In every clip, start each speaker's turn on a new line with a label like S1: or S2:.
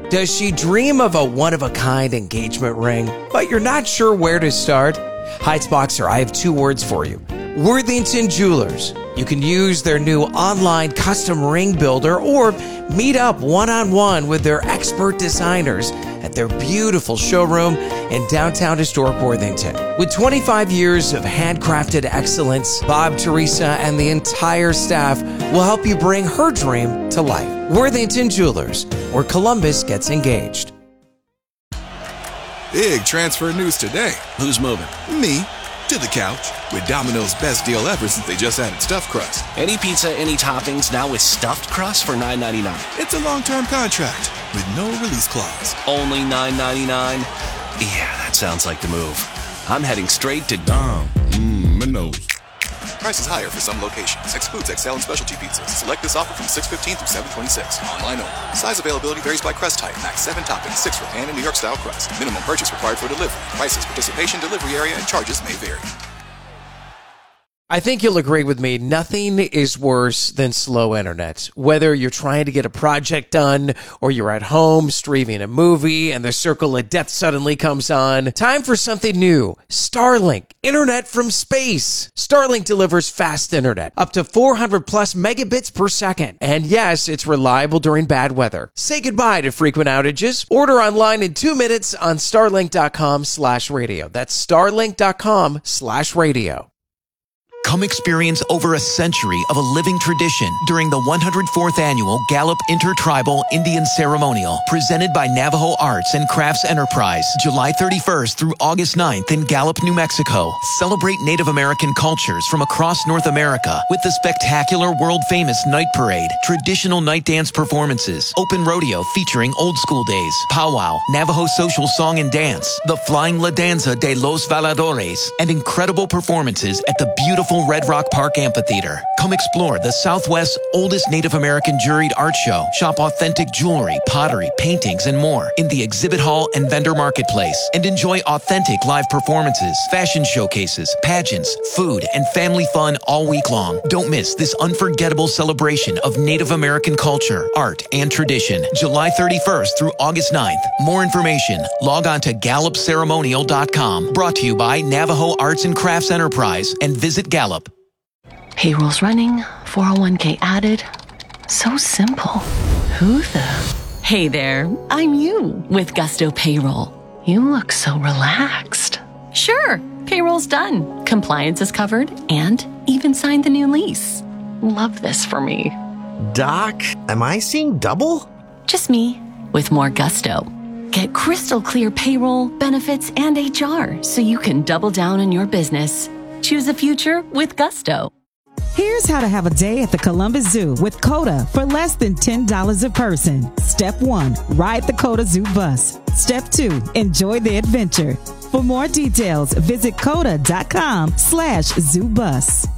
S1: Does she dream of a one-of-a-kind engagement ring, but you're not sure where to start? Heights Boxer, I have two words for you. Worthington Jewelers. You can use their new online custom ring builder or meet up one-on-one with their expert designers at their beautiful showroom in downtown historic Worthington. With 25 years of handcrafted excellence, Bob, Teresa, and the entire staff will help you bring her dream to life. Worthington Jewelers, where Columbus gets engaged.
S2: Big transfer news today.
S3: Who's moving?
S2: Me. To the couch. With Domino's best deal ever since they just added stuffed crust.
S3: Any pizza, any toppings, now with stuffed crust for $9.99.
S2: It's a long-term contract with no release clause.
S3: Only $9.99? Yeah, that sounds like the move. I'm heading straight to
S2: Domino's. Price is higher for some locations. Excludes XL and specialty pizzas. Select this offer from 6/15 through 7/26. Online only. Size availability varies by crust type. Max 7 toppings, 6 for pan and New York style crust. Minimum purchase required for delivery. Prices, participation, delivery area, and charges may vary.
S1: I think you'll agree with me, nothing is worse than slow internet. Whether you're trying to get a project done or you're at home streaming a movie and the circle of death suddenly comes on, time for something new. Starlink, internet from space. Starlink delivers fast internet, up to 400 plus megabits per second. And yes, it's reliable during bad weather. Say goodbye to frequent outages. Order online in 2 minutes on starlink.com/radio. That's starlink.com/radio.
S4: Come experience over a century of a living tradition during the 104th Annual Gallup Intertribal Indian Ceremonial, presented by Navajo Arts and Crafts Enterprise, July 31st through August 9th in Gallup, New Mexico. Celebrate Native American cultures from across North America with the spectacular world-famous Night Parade, traditional night dance performances, open rodeo featuring old school days, powwow, Navajo social song and dance, the Flying La Danza de los Valadores, and incredible performances at the beautiful Red Rock Park Amphitheater. Come explore the Southwest's oldest Native American juried art show. Shop authentic jewelry, pottery, paintings, and more in the exhibit hall and vendor marketplace. And enjoy authentic live performances, fashion showcases, pageants, food, and family fun all week long. Don't miss this unforgettable celebration of Native American culture, art, and tradition. July 31st through August 9th. More information, log on to GallupCeremonial.com. Brought to you by Navajo Arts and Crafts Enterprise and Visit Gallup.
S5: Payroll's running, 401k added. So simple. Who the? Hey there, I'm you with Gusto Payroll. You look so relaxed. Sure, payroll's done. Compliance is covered and even signed the new lease. Love this for me.
S6: Doc, am I seeing double?
S5: Just me with more gusto. Get crystal clear payroll, benefits, and HR so you can double down on your business. Choose a future with Gusto.
S7: Here's how to have a day at the Columbus Zoo with CODA for less than $10 a person. Step 1, ride the CODA Zoo bus. Step 2, enjoy the adventure. For more details, visit coda.com/zoobus.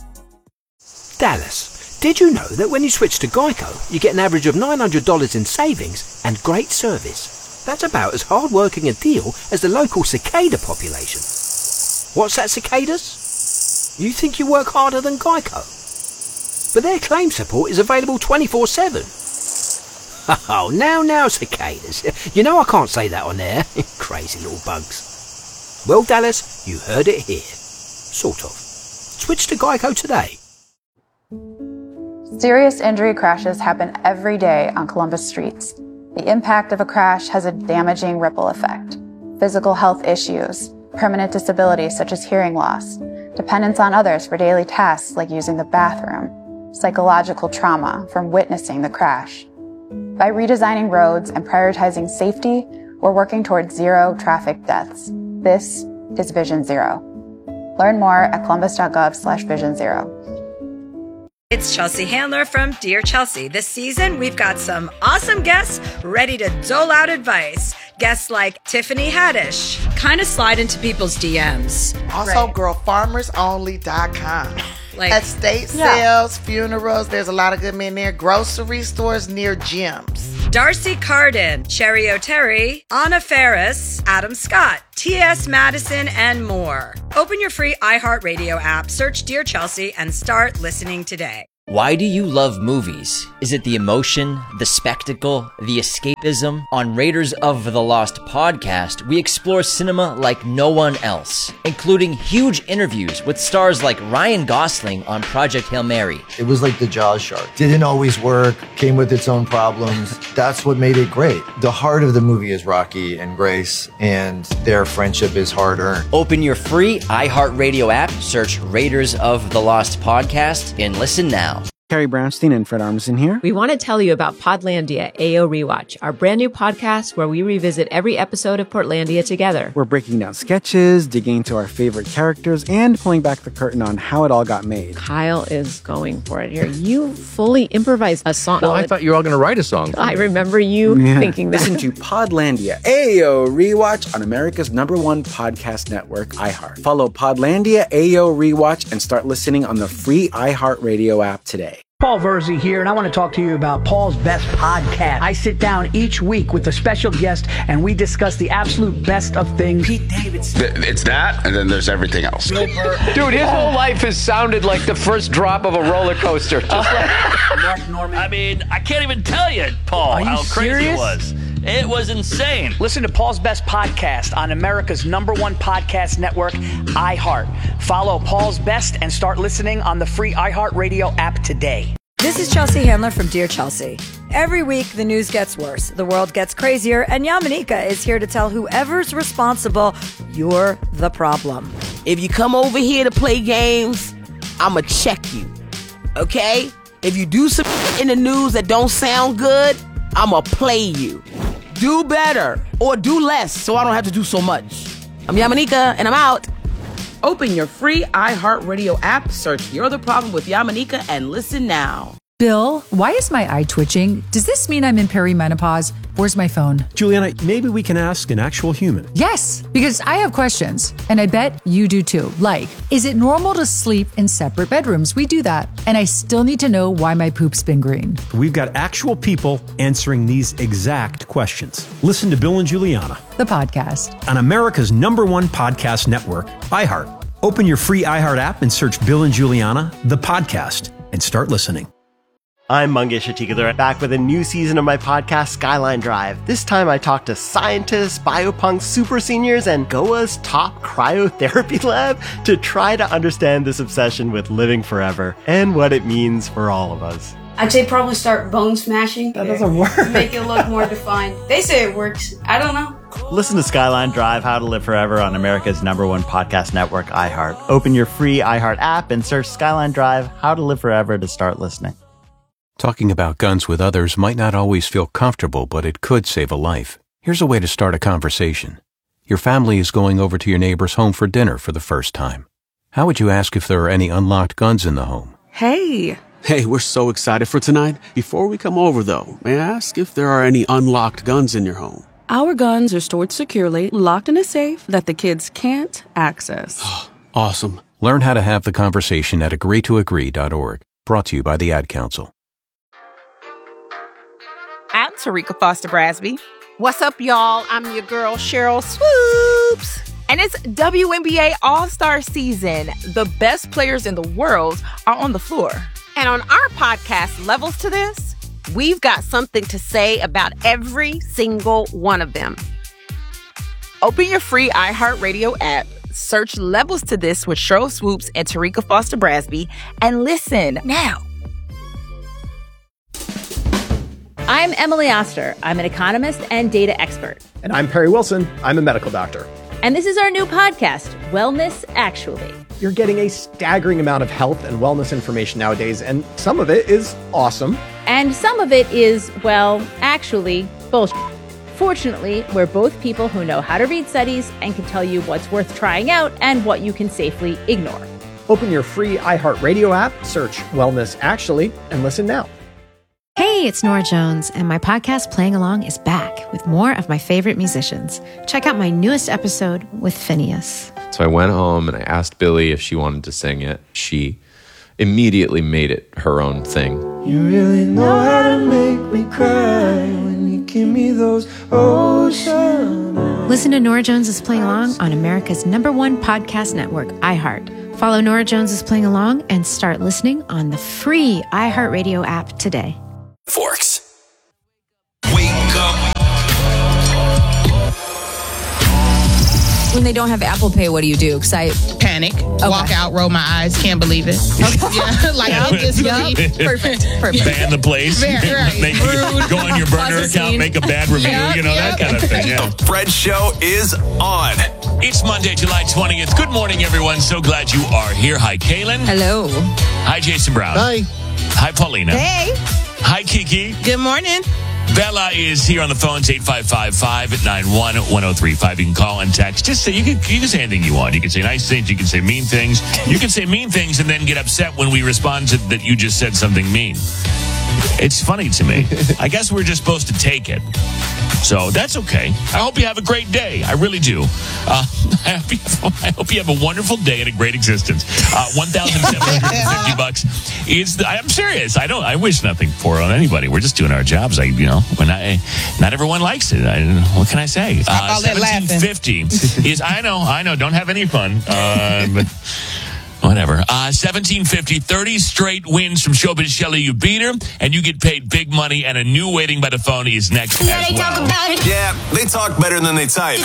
S8: Dallas, did you know that when you switch to Geico, you get an average of $900 in savings and great service? That's about as hard-working a deal as the local cicada population. What's that, cicadas? You think you work harder than Geico? But their claim support is available 24/7. Oh, now, cicadas. You know I can't say that on air. Crazy little bugs. Well, Dallas, you heard it here. Sort of. Switch to Geico today.
S9: Serious injury crashes happen every day on Columbus streets. The impact of a crash has a damaging ripple effect. Physical health issues, permanent disabilities such as hearing loss, dependence on others for daily tasks like using the bathroom, psychological trauma from witnessing the crash. By redesigning roads and prioritizing safety, we're working towards zero traffic deaths. This is Vision Zero. Learn more at columbus.gov/Vision Zero.
S10: It's Chelsea Handler from Dear Chelsea. This season, we've got some awesome guests ready to dole out advice. Guests like Tiffany Haddish. Kind of slide into people's DMs.
S11: Also, girlfarmersonly.com.
S10: Like
S11: estate sales, funerals, there's a lot of good men there. Grocery stores near gyms.
S10: Darcy Carden, Cherry O'Terry, Anna Ferris, Adam Scott, T.S. Madison, and more. Open your free iHeartRadio app, search Dear Chelsea, and start listening today.
S12: Why do you love movies? Is it the emotion, the spectacle, the escapism? On Raiders of the Lost podcast, we explore cinema like no one else, including huge interviews with stars like Ryan Gosling on Project Hail Mary.
S13: It was like the Jaws shark. Didn't always work, came with its own problems. That's what made it great. The heart of the movie is Rocky and Grace, and their friendship is hard-earned.
S12: Open your free iHeartRadio app, search Raiders of the Lost podcast, and listen now.
S14: Carrie Brownstein and Fred Armisen here.
S15: We want to tell you about Podlandia AO Rewatch, our brand new podcast where we revisit every episode of Portlandia together.
S14: We're breaking down sketches, digging into our favorite characters, and pulling back the curtain on how it all got made.
S15: Kyle is going for it here. You fully improvised a song.
S16: Well, I thought you were all going to write a song.
S15: I remember you thinking that.
S14: Listen to Podlandia AO Rewatch on America's #1 podcast network, iHeart. Follow Podlandia AO Rewatch and start listening on the free iHeartRadio app today.
S17: Paul Verzi here, and I want to talk to you about Paul's Best Podcast. I sit down each week with a special guest, and we discuss the absolute best of things. Pete Davidson.
S18: It's that, and then there's everything else.
S19: Dude, his whole life has sounded like the first drop of a roller coaster. Just like
S17: Mark Norman.
S20: I mean, I can't even tell you, Paul, how crazy it was. It was insane.
S17: Listen to Paul's Best Podcast on America's #1 podcast network, iHeart. Follow Paul's Best and start listening on the free iHeartRadio app today.
S10: This is Chelsea Handler from Dear Chelsea. Every week, the news gets worse, the world gets crazier, and Yamanika is here to tell whoever's responsible, you're the problem.
S21: If you come over here to play games, I'ma check you, okay? If you do some in the news that don't sound good, I'ma play you. Do better or do less so I don't have to do so much. I'm Yamanika, and I'm out. Open your free iHeartRadio app, search You're the Problem with Yamanika, and listen now.
S22: Bill, why is my eye twitching? Does this mean I'm in perimenopause? Where's my phone?
S23: Juliana, maybe we can ask an actual human.
S22: Yes, because I have questions, and I bet you do too. Like, is it normal to sleep in separate bedrooms? We do that. And I still need to know why my poop's been green.
S23: We've got actual people answering these exact questions. Listen to Bill and Juliana,
S22: the podcast,
S23: on America's #1 podcast network, iHeart. Open your free iHeart app and search Bill and Juliana, the podcast, and start listening.
S24: I'm Mangesh Atikadar, back with a new season of my podcast, Skyline Drive. This time I talk to scientists, biopunks, super seniors, and Goa's top cryotherapy lab to try to understand this obsession with living forever and what it means for all of us.
S25: I'd say probably start bone smashing.
S24: That doesn't work.
S25: Make it look more defined. They say it works. I don't know.
S24: Listen to Skyline Drive, How to Live Forever on America's #1 podcast network, iHeart. Open your free iHeart app and search Skyline Drive, How to Live Forever to start listening.
S26: Talking about guns with others might not always feel comfortable, but it could save a life. Here's a way to start a conversation. Your family is going over to your neighbor's home for dinner for the first time. How would you ask if there are any unlocked guns in the home?
S27: Hey, we're so excited for tonight. Before we come over, though, may I ask if there are any unlocked guns in your home?
S28: Our guns are stored securely, locked in a safe that the kids can't access.
S27: Awesome.
S26: Learn how to have the conversation at agreetoagree.org. Brought to you by the Ad Council.
S29: I'm Tarika Foster Brasby. What's up, y'all? I'm your girl, Cheryl Swoops. And it's WNBA All-Star season. The best players in the world are on the floor.
S30: And on our podcast, Levels to This, we've got something to say about every single one of them.
S29: Open your free iHeartRadio app, search Levels to This with Cheryl Swoops and Tarika Foster Brasby, and listen now.
S31: I'm Emily Oster. I'm an economist and data expert.
S32: And I'm Perry Wilson. I'm a medical doctor.
S31: And this is our new podcast, Wellness Actually.
S32: You're getting a staggering amount of health and wellness information nowadays, and some of it is awesome.
S31: And some of it is, well, actually, bullshit. Fortunately, we're both people who know how to read studies and can tell you what's worth trying out and what you can safely ignore.
S32: Open your free iHeartRadio app, search Wellness Actually, and listen now.
S33: Hey, it's Nora Jones, and my podcast Playing Along is back with more of my favorite musicians. Check out my newest episode with Phineas.
S34: So I went home and I asked Billy if she wanted to sing it. She immediately made it her own thing.
S35: You really know how to make me cry when you give me those ocean eyes.
S33: Listen to Nora Jones is Playing Along on America's #1 podcast network, iHeart. Follow Nora Jones is Playing Along and start listening on the free iHeartRadio app today.
S1: Forks. Wake up.
S2: When they don't have Apple Pay, what do you do? Because I
S3: panic, walk out, roll my eyes, can't believe it.
S2: Perfect.
S20: Ban the place, go on your burner account, make a bad review, that kind of thing. Yeah.
S1: The Fred Show is on.
S20: It's Monday, July 20th. Good morning, everyone. So glad you are here. Hi, Kaylin.
S2: Hello.
S20: Hi, Jason Brown.
S32: Hi.
S20: Hi, Paulina.
S3: Hey.
S20: Hi, Kiki.
S3: Good morning.
S20: Bella is here on the phones, 855-591-1035. You can call and text. Just say, you can say anything you want. You can say nice things. You can say mean things. You can say mean things and then get upset when we respond to that you just said something mean. It's funny to me. I guess we're just supposed to take it. So that's okay. I hope you have a great day. I really do. I hope you have a wonderful day and a great existence. $1,750 is. I'm serious. I wish nothing for on anybody. We're just doing our jobs. Not everyone likes it. What can I say? $1,750 is. I know. Don't have any fun. But. Whatever. 1750, 30 straight wins from Showbiz Shelley. You beat her, and you get paid big money, and a new waiting by the phone is next as well.
S1: Yeah, they talk better than they type.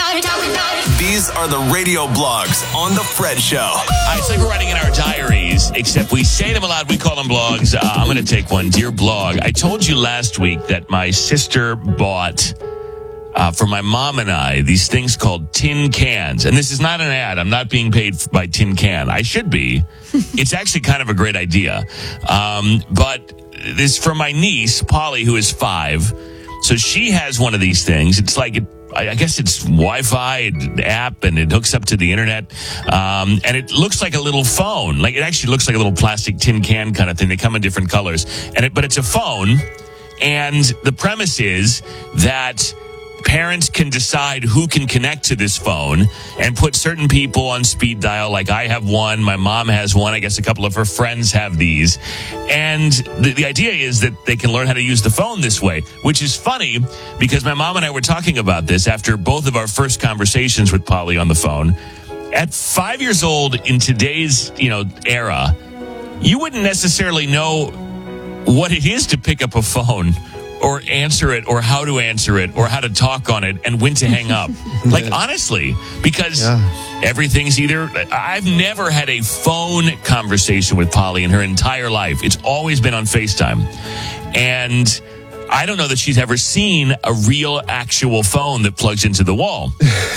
S1: These are the radio blogs on The Fred Show.
S20: It's like we're writing in our diaries, except we say them aloud. We call them blogs. I'm going to take one. Dear blog, I told you last week that my sister bought... for my mom and I, these things called tin cans. And this is not an ad. I'm not being paid by Tin Can. I should be. It's actually kind of a great idea. But this is for my niece, Polly, who is 5. So she has one of these things. It's like, I guess it's Wi-Fi app, and it hooks up to the internet. And it looks like a little phone. Like, it actually looks like a little plastic tin can kind of thing. They come in different colors. But it's a phone. And the premise is that parents can decide who can connect to this phone and put certain people on speed dial. Like I have one, my mom has one, I guess a couple of her friends have these. And the idea is that they can learn how to use the phone this way, which is funny because my mom and I were talking about this after both of our first conversations with Polly on the phone. At 5 years old in today's, era, you wouldn't necessarily know what it is to pick up a phone or answer it, or how to answer it, or how to talk on it, and when to hang up. Like, honestly, because everything's either... I've never had a phone conversation with Polly in her entire life. It's always been on FaceTime. And I don't know that she's ever seen a real, actual phone that plugs into the wall.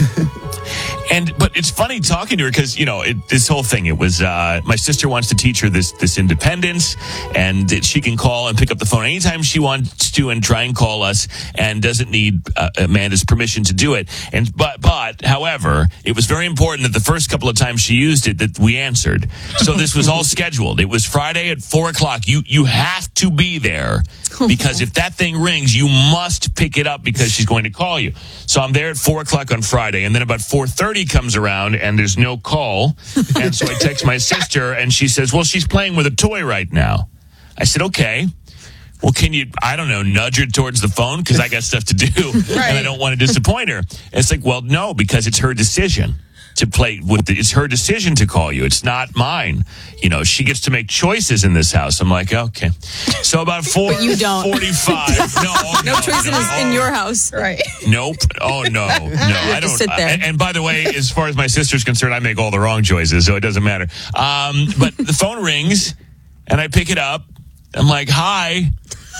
S20: But it's funny talking to her because, this whole thing, it was, my sister wants to teach her this independence, and that she can call and pick up the phone anytime she wants to and try and call us and doesn't need Amanda's permission to do it. But however, it was very important that the first couple of times she used it that we answered. So this was all scheduled. It was Friday at 4:00. You have to be there because if that thing rings, you must pick it up because she's going to call you. So I'm there at 4:00 on Friday, and then about 4:30 comes around and there's no call. And so I text my sister and she says, well, she's playing with a toy right now. I said, okay. Well, can you, I don't know, nudge her towards the phone? Because I got stuff to do and I don't want to disappoint her. And it's like, well, no, because it's her decision to play with it's her decision to call you. It's not mine. She gets to make choices in this house. I'm like, okay. So about 4:45.
S2: No choices in your house. Right.
S20: Nope. Oh, no. I don't.
S2: Sit there.
S20: And by the way, as far as my sister's concerned, I make all the wrong choices, so it doesn't matter. But the phone rings, and I pick it up. I'm like, hi,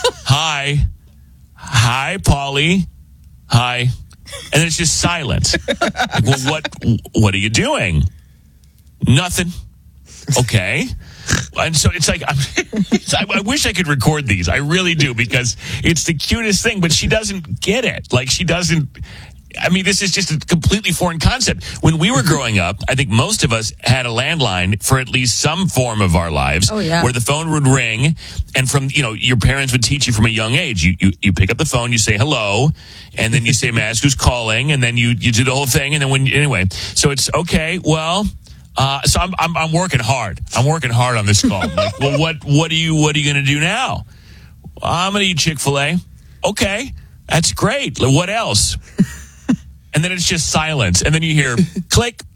S20: Polly, hi. And it's just silence. Like, well, what are you doing? Nothing. Okay. And so it's like, I wish I could record these. I really do, because it's the cutest thing, but she doesn't get it. Like, she doesn't... this is just a completely foreign concept. When we were growing up, I think most of us had a landline for at least some form of our lives.
S2: Oh, yeah.
S20: Where the phone would ring, and from, your parents would teach you from a young age. You pick up the phone, you say hello, and then you say, may I ask who's calling, and then you do the whole thing, and then anyway. So it's, okay, well... so I'm working hard. I'm working hard on this call. Like, well, what are you going to do now? I'm going to eat Chick-fil-A. Okay, that's great. What else? And then it's just silence. And then you hear click,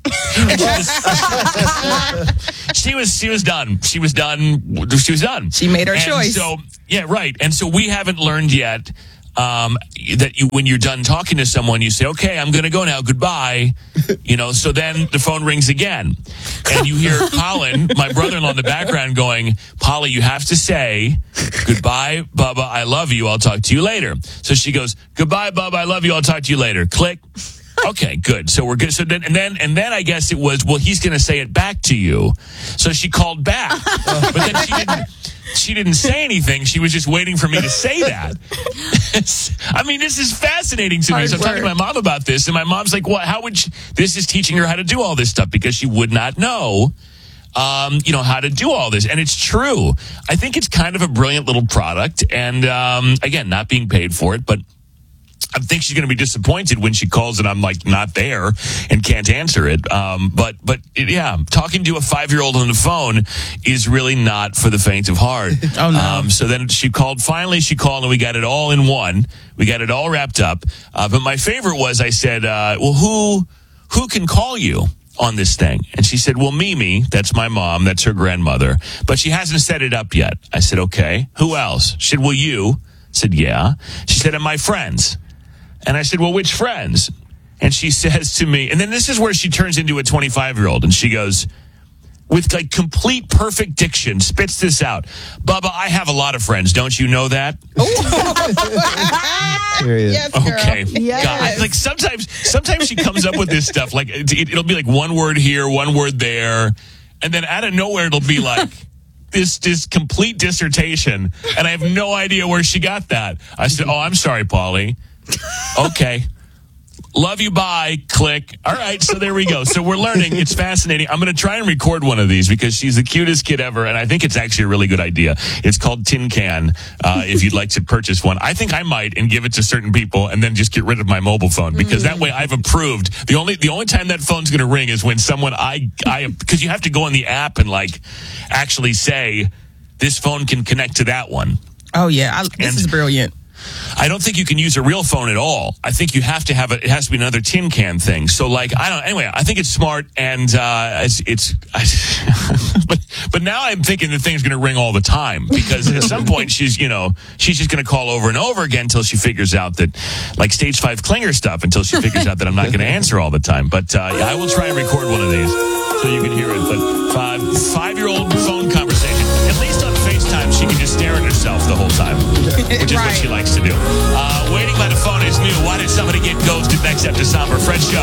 S20: She was done. She was done.
S3: She made her choice.
S20: So, yeah, right. And so we haven't learned yet that when you're done talking to someone, you say, okay, I'm going to go now. Goodbye. So then the phone rings again. And you hear Colin, my brother-in-law, in the background going, Polly, you have to say, goodbye, Bubba, I love you. I'll talk to you later. So she goes, goodbye, Bubba, I love you. I'll talk to you later. Click. Okay, good. So we're good. So then I guess it was, well, he's going to say it back to you. So she called back. But then she didn't say anything. She was just waiting for me to say that. This is fascinating to me. So I'm talking to my mom about this, and my mom's like, "What? How would this is teaching her how to do all this stuff because she would not know, how to do all this." And it's true. I think it's kind of a brilliant little product, and again, not being paid for it, but I think she's going to be disappointed when she calls and I'm like not there and can't answer it. But talking to a 5-year-old on the phone is really not for the faint of heart.
S3: Oh no.
S20: So then finally she called and we got it all in one. We got it all wrapped up. But my favorite was I said, well, who can call you on this thing? And she said, well, Mimi, that's my mom. That's her grandmother, but she hasn't set it up yet. I said, okay, who else? She said, well, you. I said, yeah. She said, and my friends. And I said, well, which friends? And she says to me, and then this is where she turns into a 25-year-old, and she goes, with like complete perfect diction, spits this out. Bubba, I have a lot of friends. Don't you know that?
S3: Yes, girl.
S20: Okay.
S3: Yes.
S20: God, like sometimes she comes up with this stuff. Like it'll be like one word here, one word there, and then out of nowhere it'll be like this complete dissertation, and I have no idea where she got that. I said, oh, I'm sorry, Paulie. Okay. Love you, bye. Click. All right, so there we go. So we're learning. It's fascinating. I'm going to try and record one of these because she's the cutest kid ever, and I think it's actually a really good idea. It's called Tin Can, if you'd like to purchase one. I think I might and give it to certain people and then just get rid of my mobile phone because that way I've approved. The only time that phone's going to ring is when someone because you have to go on the app and like actually say this phone can connect to that one.
S3: Oh, yeah. This is brilliant.
S20: I don't think you can use a real phone at all. I think you have to have it has to be another tin can thing. So I think it's smart and but now I'm thinking the thing's going to ring all the time because at some point she's just going to call over and over again until she figures out that like stage 5 clinger stuff until she figures out that I'm not going to answer all the time. But I will try and record one of these so you can hear it. But 5-year-old phone conversation, at least on FaceTime, she can just stare at herself the whole time, which is what she likes to do. Waiting by the phone is new. Why did somebody get ghosted? Next after Somber Fred Show